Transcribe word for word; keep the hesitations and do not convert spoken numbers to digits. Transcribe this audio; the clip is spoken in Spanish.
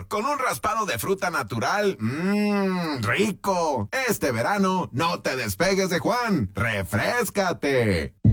sabor, con un raspado de fruta natural. ¡Mmm, rico! Este verano, no te despegues de Juan. ¡Refréscate!